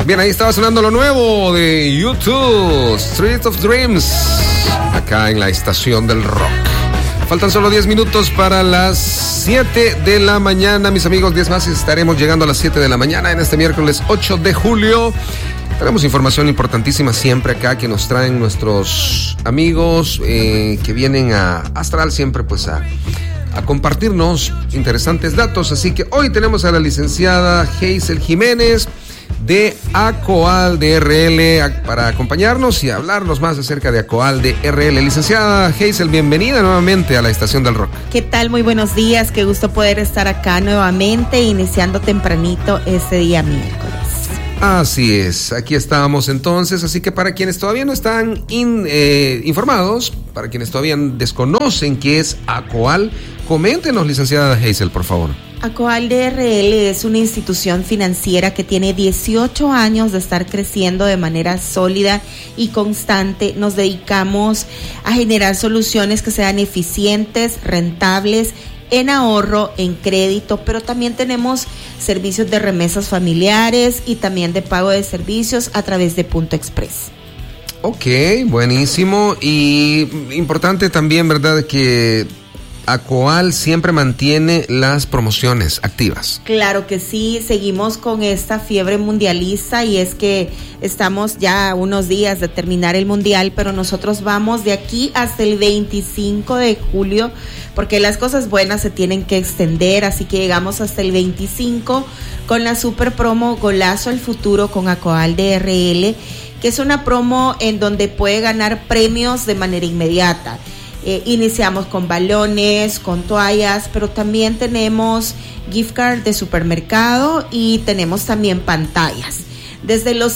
Bien, ahí estaba sonando lo nuevo de YouTube, Street of Dreams, acá en la estación del rock. Faltan solo 10 minutos para las 7 de la mañana, mis amigos. 10 más y estaremos llegando a las 7 de la mañana en este miércoles 8 de julio. Tenemos información importantísima siempre acá que nos traen nuestros amigos que vienen a Astral siempre pues a compartirnos interesantes datos. Así que hoy tenemos a la licenciada Hazel Jiménez de ACOAL DRL para acompañarnos y hablarnos más acerca de ACOAL DRL. Licenciada Hazel, bienvenida nuevamente a la Estación del Rock. ¿Qué tal? Muy buenos días, qué gusto poder estar acá nuevamente, iniciando tempranito este día miércoles. Así es, aquí estábamos entonces, así que para quienes todavía no están informados, para quienes todavía desconocen qué es ACOAL, coméntenos, licenciada Hazel, por favor. ACOAL DRL es una institución financiera que tiene 18 años de estar creciendo de manera sólida y constante. Nos dedicamos a generar soluciones que sean eficientes, rentables, en ahorro, en crédito, pero también tenemos servicios de remesas familiares y también de pago de servicios a través de Punto Express. Ok, buenísimo. Y importante también, ¿verdad?, que ACOAL siempre mantiene las promociones activas. Claro que sí, seguimos con esta fiebre mundialista y es que estamos ya unos días de terminar el mundial, pero nosotros vamos de aquí hasta el 25 de julio porque las cosas buenas se tienen que extender, así que llegamos hasta el 25 con la super promo Golazo al Futuro con ACOAL DRL, que es una promo en donde puede ganar premios de manera inmediata. Iniciamos con balones, con toallas, pero también tenemos gift card de supermercado y tenemos también pantallas. Desde los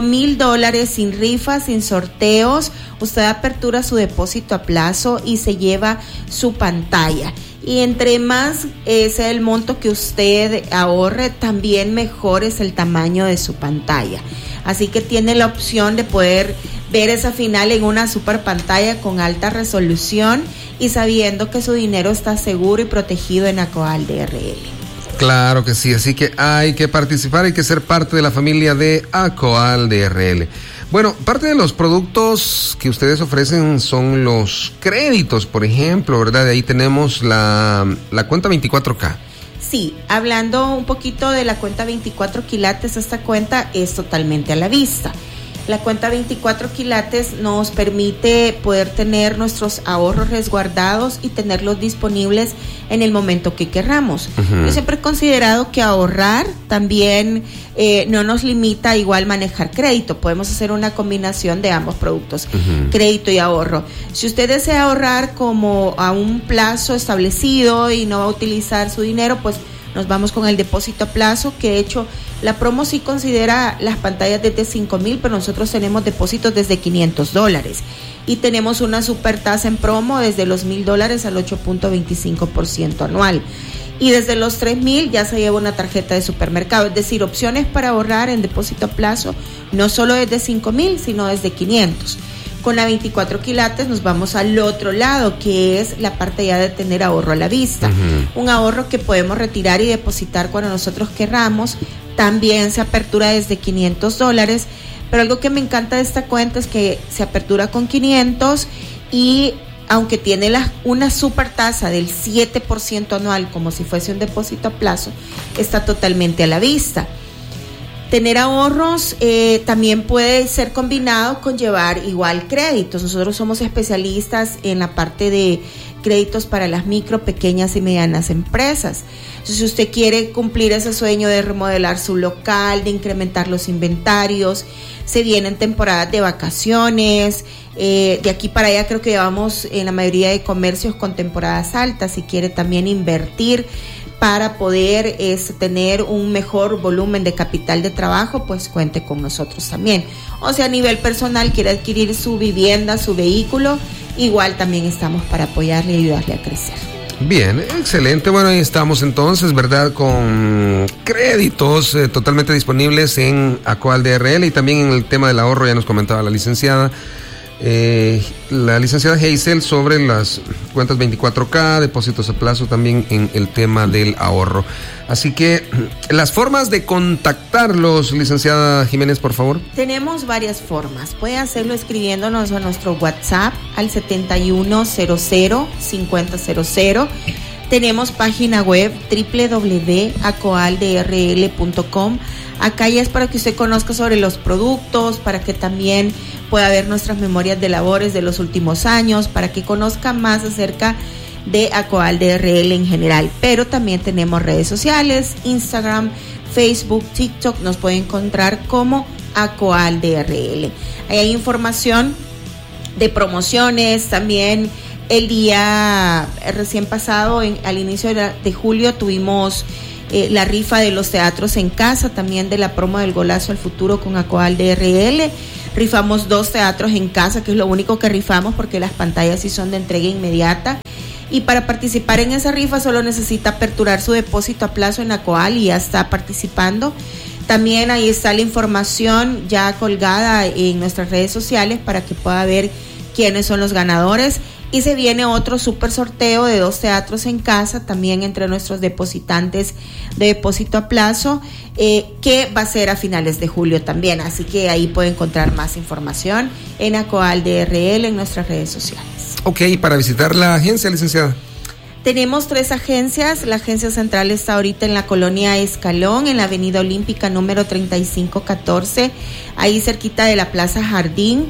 $5,000 sin rifas, sin sorteos, usted apertura su depósito a plazo y se lleva su pantalla. Y entre más sea el monto que usted ahorre, también mejor es el tamaño de su pantalla. Así que tiene la opción de poder ver esa final en una super pantalla con alta resolución y sabiendo que su dinero está seguro y protegido en ACOAL DRL. Claro que sí, así que hay que participar, hay que ser parte de la familia de ACOAL DRL. Bueno, parte de los productos que ustedes ofrecen son los créditos, por ejemplo, ¿verdad? De ahí tenemos la cuenta 24K. Sí, hablando un poquito de la cuenta 24 quilates, esta cuenta es totalmente a la vista. La cuenta 24 quilates nos permite poder tener nuestros ahorros resguardados y tenerlos disponibles en el momento que querramos. Yo siempre he considerado que ahorrar también no nos limita a igual manejar crédito. Podemos hacer una combinación de ambos productos, crédito y ahorro. Si usted desea ahorrar como a un plazo establecido y no va a utilizar su dinero, pues nos vamos con el depósito a plazo, que de hecho la promo sí considera las pantallas desde $5,000, pero nosotros tenemos depósitos desde $500 y tenemos una super tasa en promo desde los $1,000 al 8.25% anual. Y desde los $3,000 ya se lleva una tarjeta de supermercado, es decir, opciones para ahorrar en depósito a plazo, no solo desde $5,000, sino desde $500. Con la 24 quilates nos vamos al otro lado, que es la parte ya de tener ahorro a la vista. Un ahorro que podemos retirar y depositar cuando nosotros querramos. También se apertura desde $500, pero algo que me encanta de esta cuenta es que se apertura con 500 y aunque tiene una super tasa del 7% anual, como si fuese un depósito a plazo, está totalmente a la vista. Tener ahorros también puede ser combinado con llevar igual créditos. Nosotros somos especialistas en la parte de créditos para las micro, pequeñas y medianas empresas. Entonces, si usted quiere cumplir ese sueño de remodelar su local, de incrementar los inventarios, se vienen temporadas de vacaciones, de aquí para allá creo que llevamos en la mayoría de comercios con temporadas altas. Si quiere también invertir para poder tener un mejor volumen de capital de trabajo, pues cuente con nosotros también. O sea, a nivel personal, quiere adquirir su vivienda, su vehículo, igual también estamos para apoyarle y ayudarle a crecer. Bien, excelente. Bueno, ahí estamos entonces, ¿verdad? Con créditos totalmente disponibles en ACOAL DRL y también en el tema del ahorro, ya nos comentaba la licenciada. la licenciada Hazel sobre las cuentas 24K, depósitos a plazo, también en el tema del ahorro. Así que las formas de contactarlos, licenciada Jiménez, por favor. Tenemos varias formas. Puede hacerlo escribiéndonos a nuestro WhatsApp al 7100-5000. Tenemos página web www.acoaldrl.com. Acá ya es para que usted conozca sobre los productos, para que también pueda ver nuestras memorias de labores de los últimos años, para que conozca más acerca de Acoaldrl en general. Pero también tenemos redes sociales, Instagram, Facebook, TikTok, nos puede encontrar como Acoaldrl. Ahí hay información de promociones, también el día recién pasado, al inicio de julio, tuvimos la rifa de los teatros en casa, también de la promo del Golazo al Futuro con Acoaldrl. Rifamos 2 teatros en casa, que es lo único que rifamos porque las pantallas sí son de entrega inmediata. Y para participar en esa rifa solo necesita aperturar su depósito a plazo en Acoal y ya está participando. También ahí está la información ya colgada en nuestras redes sociales para que pueda ver quiénes son los ganadores. Y se viene otro súper sorteo de 2 teatros en casa, también entre nuestros depositantes de depósito a plazo, que va a ser a finales de julio también. Así que ahí puede encontrar más información en Acoaldrl en nuestras redes sociales. Ok, para visitar la agencia, licenciada. Tenemos 3 agencias. La agencia central está ahorita en la colonia Escalón, en la avenida Olímpica número 3514, ahí cerquita de la Plaza Jardín.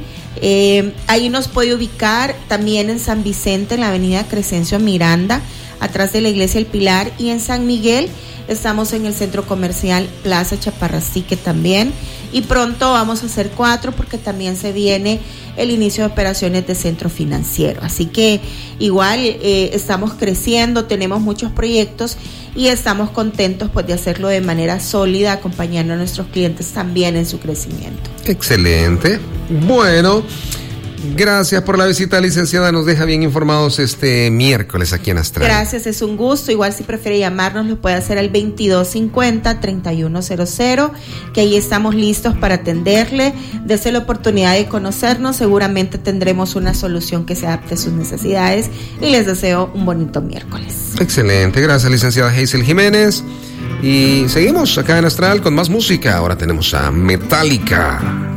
Ahí nos puede ubicar también en San Vicente, en la avenida Crescencio Miranda, atrás de la iglesia El Pilar, y en San Miguel estamos en el centro comercial Plaza Chaparrastique también, y pronto vamos a hacer 4 porque también se viene el inicio de operaciones de centro financiero. Así que igual estamos creciendo, tenemos muchos proyectos y estamos contentos pues de hacerlo de manera sólida, acompañando a nuestros clientes también en su crecimiento. Excelente. Bueno, gracias por la visita, licenciada. Nos deja bien informados este miércoles aquí en Astral. Gracias, es un gusto. Igual si prefiere llamarnos, lo puede hacer al 2250-3100, que ahí estamos listos para atenderle. Dese la oportunidad de conocernos. Seguramente tendremos una solución que se adapte a sus necesidades y les deseo un bonito miércoles. Excelente, gracias, licenciada Hazel Jiménez. Y seguimos acá en Astral con más música. Ahora tenemos a Metallica.